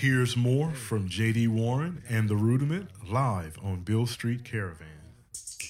Here's more from J.D. Warren and The Rudiment live on Bill Street Caravan.